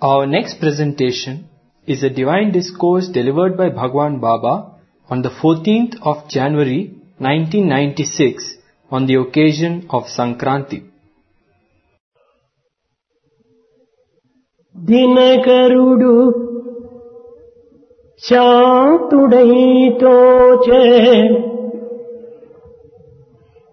Our next presentation is a divine discourse delivered by Bhagwan Baba on the 14th of January 1996 on the occasion of Sankranti. దినకరుడు శాంతుడై తోచే